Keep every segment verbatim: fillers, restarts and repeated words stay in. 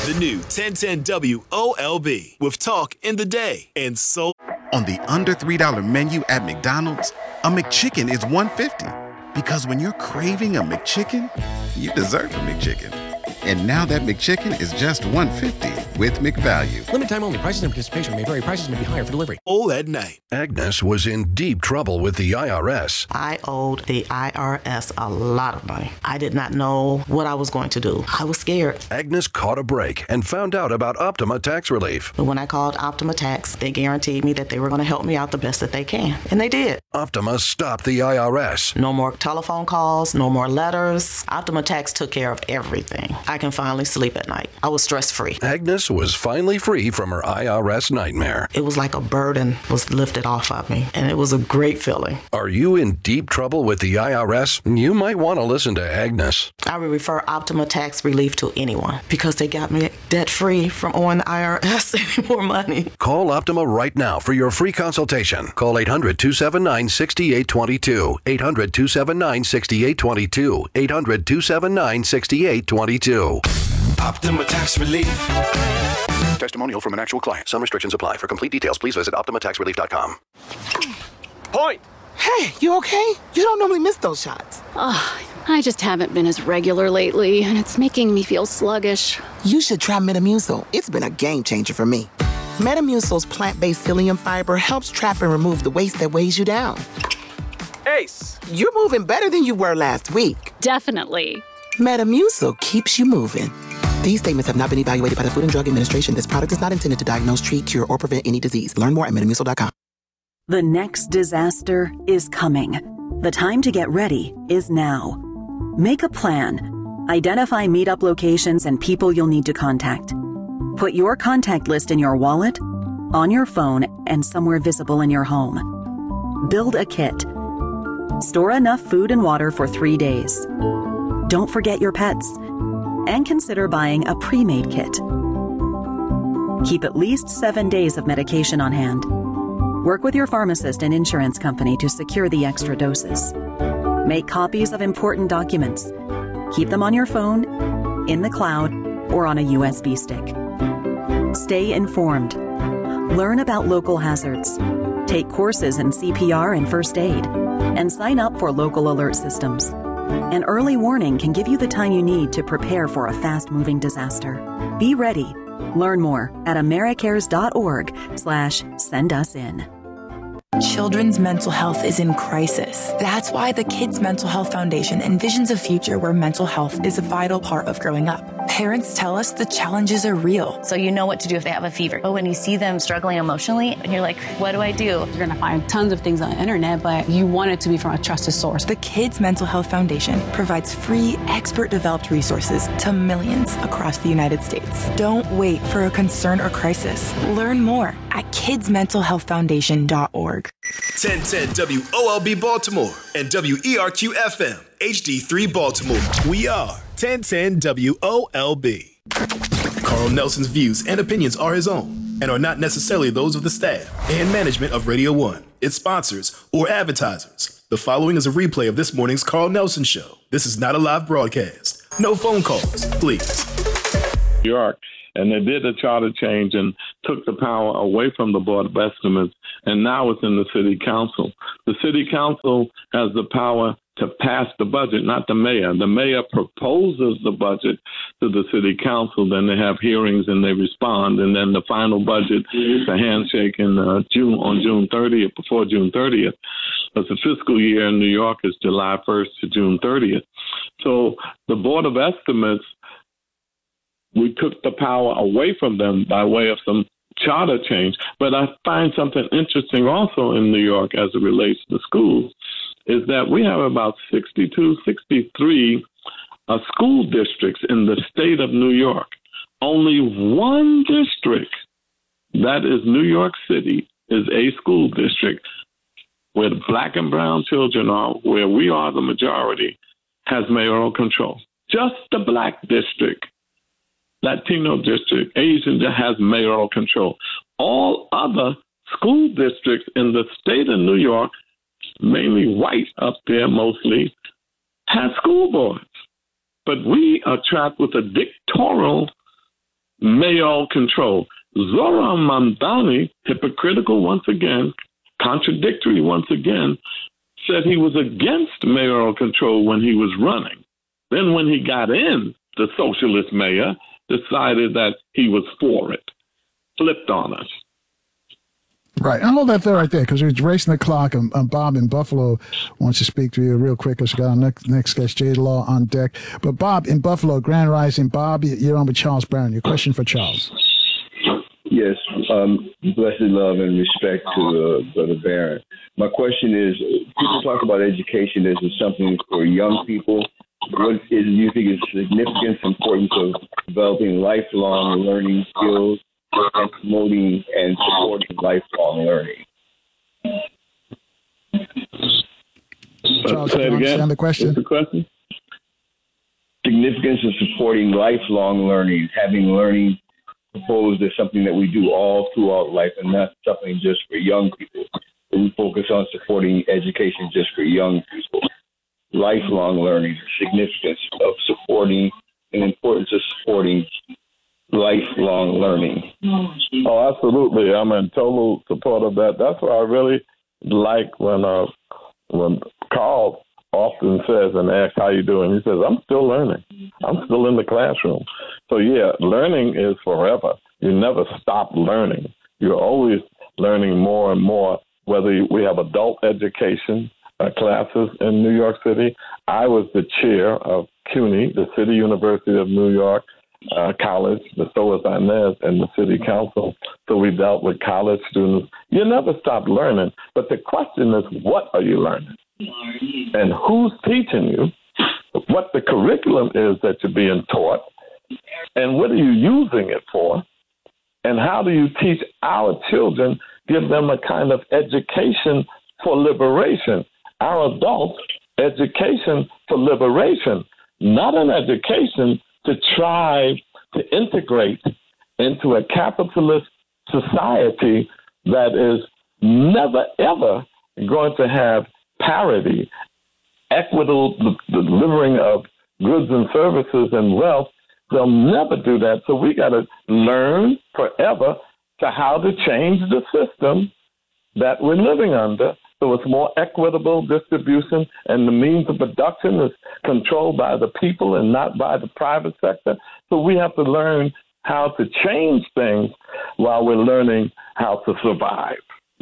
The new ten ten W O L B with talk in the day and so. On the under three dollar menu at McDonald's, a McChicken is one dollar fifty. Because when you're craving a McChicken, you deserve a McChicken. And now that McChicken is just one dollar fifty with McValue. Limited time only. Prices and participation may vary. Prices may be higher for delivery. All at night. Agnes was in deep trouble with the I R S. I owed the I R S a lot of money. I did not know what I was going to do. I was scared. Agnes caught a break and found out about Optima Tax Relief. But when I called Optima Tax, they guaranteed me that they were going to help me out the best that they can. And they did. Optima stopped the I R S. No more telephone calls, no more letters. Optima Tax took care of everything. I can finally sleep at night. I was stress-free. Agnes was finally free from her I R S nightmare. It was like a burden was lifted off of me, and it was a great feeling. Are you in deep trouble with the I R S? You might want to listen to Agnes. I would refer Optima Tax Relief to anyone because they got me debt-free from owing the I R S any more money. Call Optima right now for your free consultation. Call eight hundred, two seven nine, six eight two two. eight hundred, two seven nine, six eight two two. eight hundred, two seven nine, six eight two two. Optima Tax Relief. Testimonial from an actual client. Some restrictions apply. For complete details, please visit optima tax relief dot com. Point! Hey, you okay? You don't normally miss those shots. Oh, I just haven't been as regular lately, and it's making me feel sluggish. You should try Metamucil. It's been a game changer for me. Metamucil's plant-based psyllium fiber helps trap and remove the waste that weighs you down. Ace! You're moving better than you were last week. Definitely. Metamucil keeps you moving. These statements have not been evaluated by the Food and Drug Administration. This product is not intended to diagnose, treat, cure, or prevent any disease. Learn more at metamucil dot com. The next disaster is coming. The time to get ready is now. Make a plan. Identify meetup locations and people you'll need to contact. Put your contact list in your wallet, on your phone, and somewhere visible in your home. Build a kit. Store enough food and water for three days. Don't forget your pets. And consider buying a pre-made kit. Keep at least seven days of medication on hand. Work with your pharmacist and insurance company to secure the extra doses. Make copies of important documents. Keep them on your phone, in the cloud, or on a U S B stick. Stay informed. Learn about local hazards. Take courses in C P R and first aid. And sign up for local alert systems. An early warning can give you the time you need to prepare for a fast-moving disaster. Be ready. Learn more at americares.org slash send us in. Children's mental health is in crisis. That's why the Kids Mental Health Foundation envisions a future where mental health is a vital part of growing up. Parents tell us the challenges are real. So you know what to do if they have a fever. But when you see them struggling emotionally, and you're like, what do I do? You're going to find tons of things on the internet, but you want it to be from a trusted source. The Kids Mental Health Foundation provides free, expert-developed resources to millions across the United States. Don't wait for a concern or crisis. Learn more at kids mental health foundation dot org. ten ten W O L B Baltimore and W E R Q F M H D three Baltimore. We are ten ten W O L B. Carl Nelson's views and opinions are his own and are not necessarily those of the staff and management of Radio One, its sponsors, or advertisers. The following is a replay of this morning's Carl Nelson Show. This is not a live broadcast. No phone calls, please. New York, and they did a charter change and took the power away from the Board of Estimates, and now it's in the City Council. The City Council has the power to pass the budget, not the mayor. The mayor proposes the budget to the City Council, then they have hearings and they respond, and then the final budget, the handshake in uh, June on June thirtieth, before June thirtieth. But the fiscal year in New York is July first to June thirtieth. So the Board of Estimates, we took the power away from them by way of some charter change. But I find something interesting also in New York as it relates to schools, is that we have about sixty-two, sixty-three uh, school districts in the state of New York. Only one district, that is New York City, is a school district where the black and brown children are, where we are the majority, has mayoral control. Just the black district, Latino district, Asian has mayoral control. All other school districts in the state of New York, mainly white up there mostly, have school boards. But we are trapped with a dictatorial mayoral control. Zohran Mamdani, hypocritical once again, contradictory once again, said he was against mayoral control when he was running. Then when he got in, the socialist mayor decided that he was for it. Flipped on us. Right. And hold that there right there, because we're racing the clock, and, and Bob in Buffalo wants to speak to you real quick, because we got our next, next guest, Jay Law, on deck. But Bob in Buffalo, Grand Rising. Bob, you're on with Charles Barron. Your question for Charles. Yes. Um, blessed love and respect to uh, Brother Barron. My question is, people talk about education as something for young people. What is, do you think is the significance, importance of developing lifelong learning skills and promoting and supporting lifelong learning? Charles, Say it again. Understand the question? What's the question? Significance of supporting lifelong learning, having learning proposed as something that we do all throughout life and not something just for young people. We focus on supporting education just for young people. Lifelong learning, significance of supporting and importance of supporting lifelong learning. Oh, absolutely. I'm in total support of that. That's what I really like when uh, when Carl often says and asks how you doing. He says, I'm still learning. I'm still in the classroom. So, yeah, learning is forever. You never stop learning. You're always learning more and more, whether we have adult education uh, classes in New York City. I was the chair of CUNY, the City University of New York uh, College, the so was Inez, and the City Council. So we dealt with college students. You never stop learning. But the question is, what are you learning? And who's teaching you? What the curriculum is that you're being taught? And what are you using it for? And how do you teach our children, give them a kind of education for liberation? Our adults, education for liberation, not an education to try to integrate into a capitalist society that is never, ever going to have parity, equitable delivering of goods and services and wealth. They'll never do that. So we got to learn forever to how to change the system that we're living under so it's more equitable distribution and the means of production is controlled by the people and not by the private sector. So we have to learn how to change things while we're learning how to survive.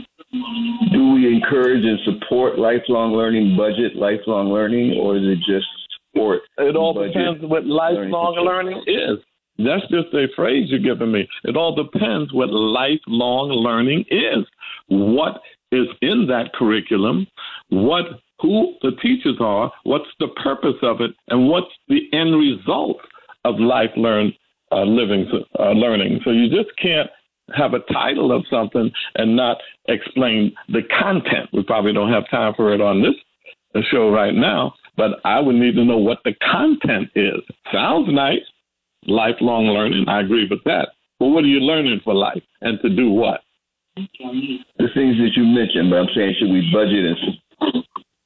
Do we encourage and support lifelong learning, budget lifelong learning, or is it just support? It all depends what lifelong learning is. That's just a phrase you're giving me. It all depends what lifelong learning is. What is in that curriculum, what who the teachers are, what's the purpose of it, and what's the end result of life learn, uh, living, uh, learning. So you just can't have a title of something and not explain the content. We probably don't have time for it on this show right now, but I would need to know what the content is. Sounds nice, lifelong learning. I agree with that. But what are you learning for life and to do what? The things that you mentioned, but I'm saying, should we budget and...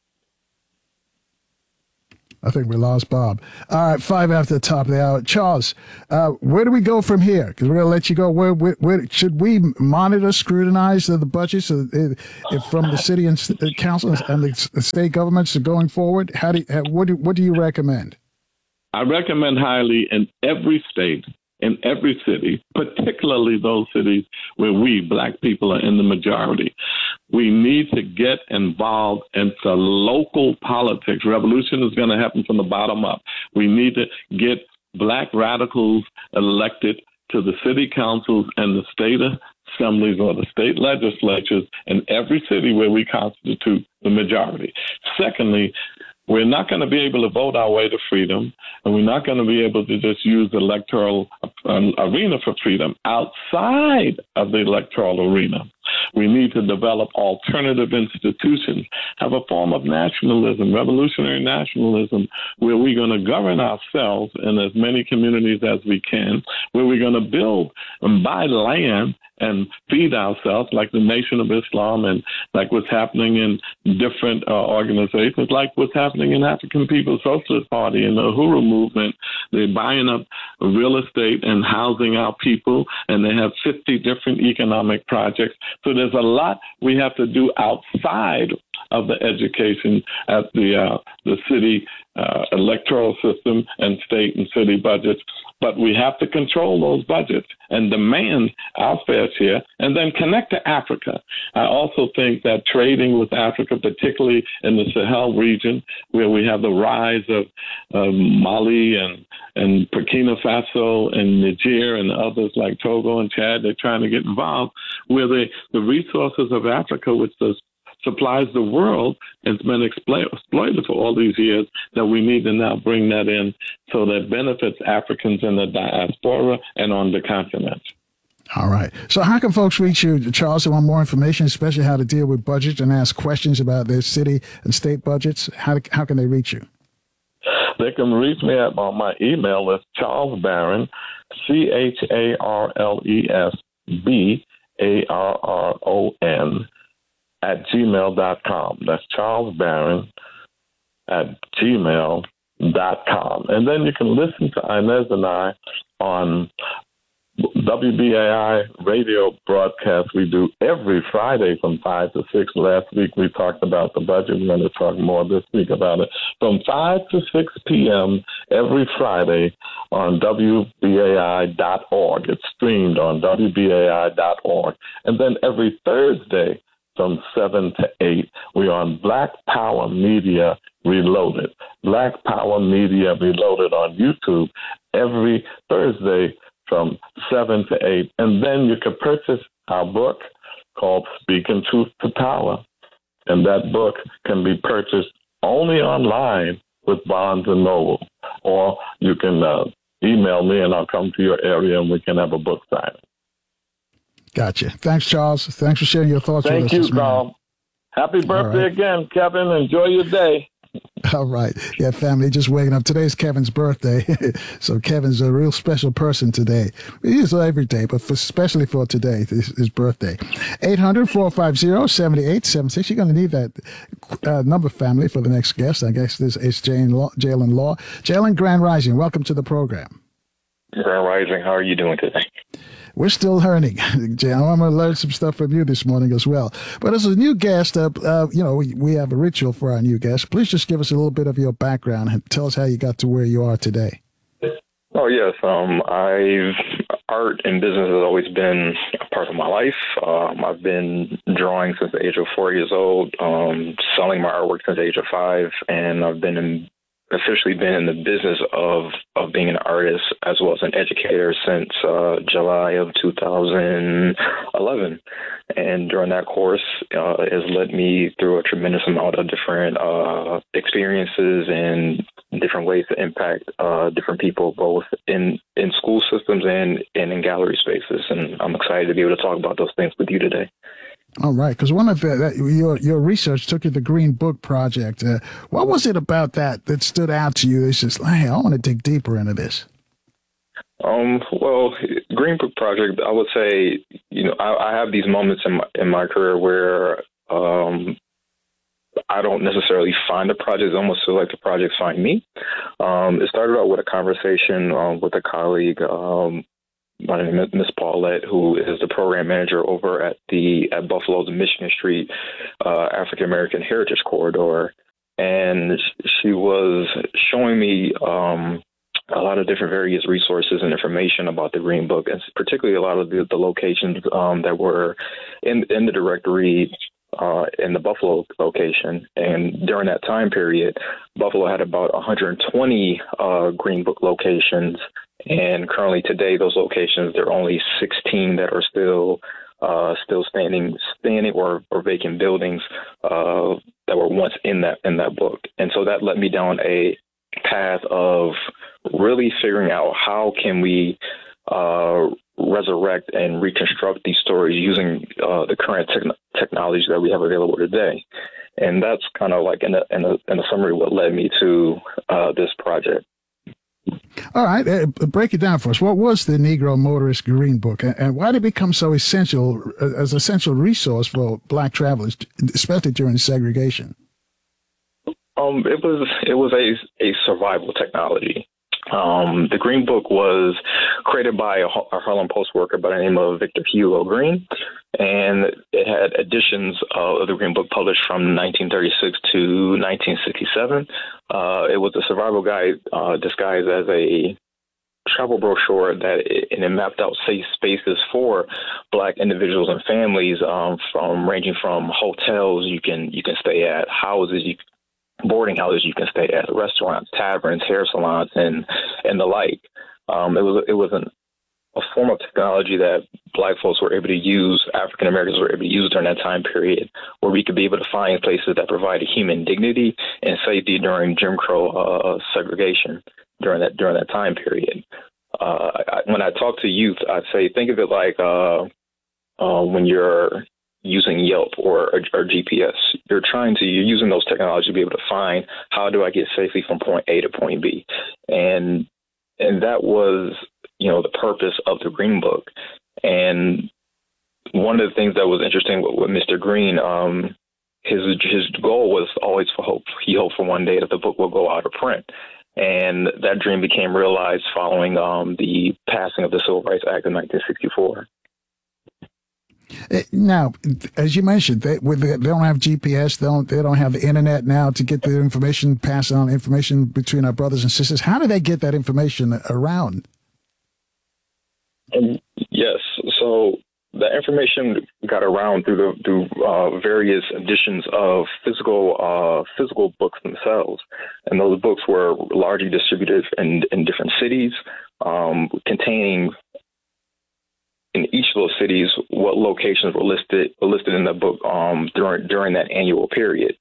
I think we lost Bob. All right, five after the top of the hour. Charles, uh, where do we go from here? Because we're going to let you go. Where, where, where should we monitor, scrutinize the, the budgets of, if from the city and st- council and the state governments going forward? How do you, what do what do you recommend? I recommend highly in every state, in every city, particularly those cities where we, Black people, are in the majority. We need to get involved into local politics. Revolution is going to happen from the bottom up. We need to get Black radicals elected to the city councils and the state assemblies or the state legislatures in every city where we constitute the majority. Secondly, we're not going to be able to vote our way to freedom, and we're not going to be able to just use the electoral um, arena for freedom outside of the electoral arena. We need to develop alternative institutions, have a form of nationalism, revolutionary nationalism, where we're going to govern ourselves in as many communities as we can, where we're going to build and buy land and feed ourselves like the Nation of Islam and like what's happening in different uh, organizations, like what's happening in African People's Socialist Party and the Uhuru movement. They're buying up real estate and housing our people, and they have fifty different economic projects. So there's a lot we have to do outside of the education at the uh, the city uh, electoral system and state and city budgets. But we have to control those budgets and demand our fair share and then connect to Africa. I also think that trading with Africa, particularly in the Sahel region, where we have the rise of uh, Mali and, and Burkina Faso and Niger and others like Togo and Chad, they're trying to get involved, where they, the resources of Africa, which does supplies the world, has been exploited for all these years, that we need to now bring that in so that benefits Africans in the diaspora and on the continent. All right. So how can folks reach you, Charles, who want more information, especially how to deal with budgets and ask questions about their city and state budgets? How, how can they reach you? They can reach me at my, my email is Charles Barron, C H A R L E S B A R R O N, at gmail dot com. That's Charles Barron at gmail dot com. And then you can listen to Inez and I on W B A I radio broadcast we do every Friday from five to six. Last week we talked about the budget. We're going to talk more this week about it. From five to six p.m. every Friday on W B A I dot org. It's streamed on W B A I dot org. And then every Thursday from seven to eight, we're on Black Power Media Reloaded. Black Power Media Reloaded on YouTube every Thursday from seven to eight. And then you can purchase our book called Speaking Truth to Power. And that book can be purchased only online with Barnes and Noble. Or you can uh, email me and I'll come to your area and we can have a book signing. Gotcha. Thanks, Charles. Thanks for sharing your thoughts Thank with us you, this morning. Carl. Happy birthday right. again, Kevin. Enjoy your day. All right. Yeah, family, just waking up. Today's Kevin's birthday. So Kevin's a real special person today. He is every day, but for, especially for today, his, his birthday. eight hundred, four five zero, seven eight seven six. You're going to need that uh, number, family, for the next guest. I guess this is Jalen Law. Jalen Law. Jalen, Grand Rising, welcome to the program. Grand Rising, how are you doing today? We're still learning, Jay. I'm going to learn some stuff from you this morning as well. But as a new guest, uh, uh, you know, we, we have a ritual for our new guests. Please just give us a little bit of your background and tell us how you got to where you are today. Oh, yes. Um, I've art and business has always been a part of my life. Um, I've been drawing since the age of four years old, um, selling my artwork since the age of five, and I've been in officially been in the business of, of being an artist as well as an educator since uh, July of two thousand eleven. And during that course, uh, has led me through a tremendous amount of different uh, experiences and different ways to impact uh, different people, both in, in school systems and, and in gallery spaces. And I'm excited to be able to talk about those things with you today. All right, because one of the, that, your your research took you to the Green Book Project. Uh, what was it about that that stood out to you? It's just, hey, I want to dig deeper into this. Um, well, Green Book Project, I would say, you know, I, I have these moments in my in my career where um, I don't necessarily find a project. It almost feels like the projects find me. Um, it started out with a conversation um, with a colleague. Um, My name is Miz Paulette, who is the program manager over at the at Buffalo's Michigan Street uh, African American Heritage Corridor, and she was showing me um, a lot of different various resources and information about the Green Book, and particularly a lot of the, the locations um, that were in in the directory uh, in the Buffalo location. And during that time period, Buffalo had about one hundred twenty uh, Green Book locations. And currently today, those locations, there are only sixteen that are still uh, still standing, standing or, or vacant buildings uh, that were once in that in that book. And so that led me down a path of really figuring out how can we uh, resurrect and reconstruct these stories using uh, the current te- technology that we have available today. And that's kind of like in a, in a, in a summary what led me to uh, this project. All right, uh, break it down for us. What was the Negro Motorist Green Book, and, and why did it become so essential uh, as an essential resource for Black travelers, especially during segregation? Um, it was it was a a survival technology. Um, the Green Book was created by a, a Harlem Post worker by the name of Victor Hugo Green, and it had editions of the Green Book published from nineteen thirty-six to nineteen sixty-seven. Uh, it was a survival guide uh, disguised as a travel brochure that it, and it mapped out safe spaces for Black individuals and families, um, from ranging from hotels you can you can stay at, houses you boarding houses you can stay at, restaurants, taverns, hair salons, and and the like. Um, it was it was an, a form of technology that Black folks were able to use, African Americans were able to use during that time period, where we could be able to find places that provided human dignity and safety during Jim Crow uh, segregation during that during that time period. Uh, I, when I talk to youth, I say think of it like uh, uh, when you're using Yelp or, or, or G P S. You're trying to, you're using those technologies to be able to find how do I get safely from point A to point B. And and that was, you know, the purpose of the Green Book. And one of the things that was interesting with, with Mister Green, um, his his goal was always for hope. He hoped for one day that the book will go out of print. And that dream became realized following um, the passing of the Civil Rights Act of nineteen sixty-four. Now, as you mentioned, they, they don't have G P S. They don't. They don't have the internet now to get the information, pass on information between our brothers and sisters. How do they get that information around? Um, yes. So the information got around through the through uh, various editions of physical uh, physical books themselves, and those books were largely distributed in in different cities, um, containing in each of those cities what locations were listed were listed in the book um, during during that annual period.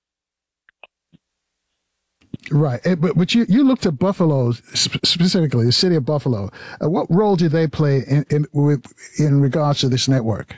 Right, but but you, you looked at Buffalo specifically, the city of Buffalo. Uh, what role did they play in in, with, in regards to this network?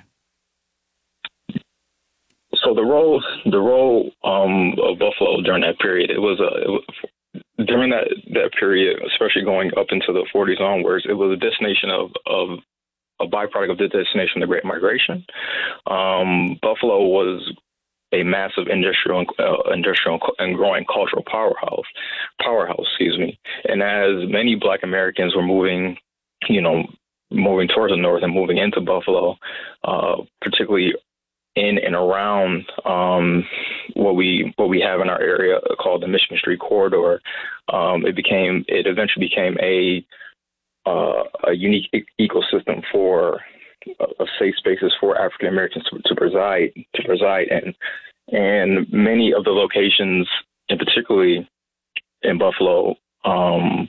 So the role the role um, of Buffalo during that period, it was a it was, during that that period, especially going up into the forties onwards, it was a destination of of a byproduct of the destination, the Great Migration. Um, Buffalo was a massive industrial, uh, industrial and growing cultural powerhouse. Powerhouse, excuse me. And as many Black Americans were moving, you know, moving towards the north and moving into Buffalo, uh, particularly in and around um, what we what we have in our area called the Michigan Street Corridor, um, it became it eventually became a Uh, a unique e- ecosystem for uh, of safe spaces for African Americans to, to preside to preside in, and many of the locations, and particularly in Buffalo, um,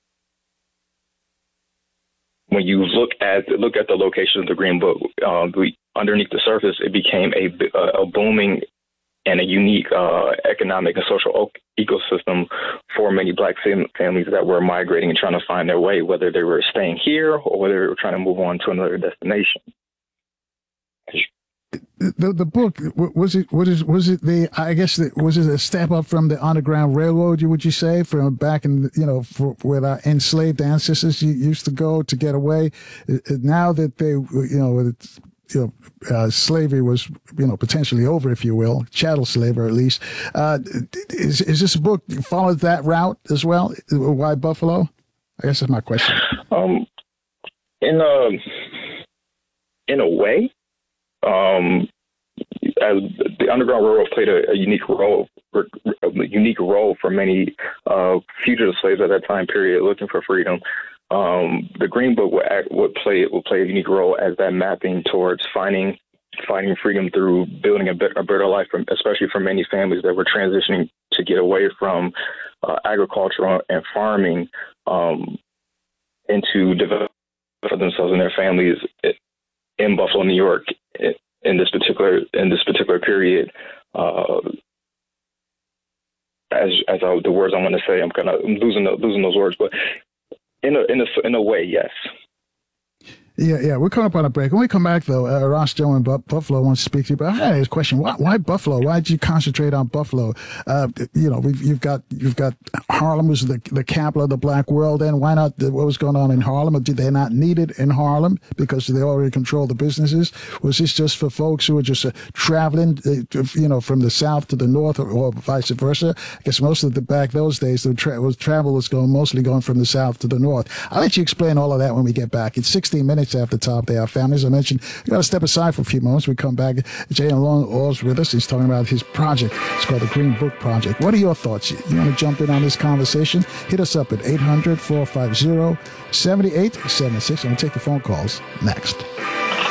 when you look at look at the locations of the Green Book, uh, we, underneath the surface, it became a a booming and a unique uh, economic and social ecosystem for many Black fam- families that were migrating and trying to find their way, whether they were staying here or whether they were trying to move on to another destination. The the book, was it was it was it the I guess the, was it a step up from the Underground Railroad? You would you say from back in you know for, where our enslaved ancestors used to go to get away? Now that they you know. It's, You know, uh, slavery was, you know, potentially over, if you will, chattel slavery at least. Uh, is is this book followed that route as well? Why Buffalo? I guess that's my question. Um, in a in a way, um, as the Underground Railroad played a, a unique role, a unique role for many uh, fugitive slaves at that time period looking for freedom. Um, the Green Book would, act, would play would play a unique role as that mapping towards finding finding freedom through building a, bit, a better life, for, especially for many families that were transitioning to get away from uh, agriculture and farming um, into develop for themselves and their families in Buffalo, New York, in this particular in this particular period. Uh, as as I, the words I want to say, I'm kind of losing the, losing those words, but. In a in a in a way, yes. Yeah, yeah, we're coming up on a break. When we come back, though, uh, Ross Joe in Bu- Buffalo wants to speak to you. But I had this question: Why, why Buffalo? Why did you concentrate on Buffalo? Uh, you know, we've, you've got you've got Harlem was the the capital of the black world. And why not? What was going on in Harlem? Or did they not need it in Harlem because they already control the businesses? Was this just for folks who were just uh, traveling, uh, you know, from the south to the north, or, or vice versa? I guess most of the back those days, the tra- was travel was going mostly going from the south to the north. I'll let you explain all of that when we get back. It's sixteen minutes after the top there. Our families, I mentioned, we got to step aside for a few moments. We come back. Jay Long All's with us. He's talking about his project. It's called the Green Book Project. What are your thoughts? You want to jump in on this conversation? Hit us up at eight hundred, four five zero, seven eight seven six. I'm going to take your phone calls next.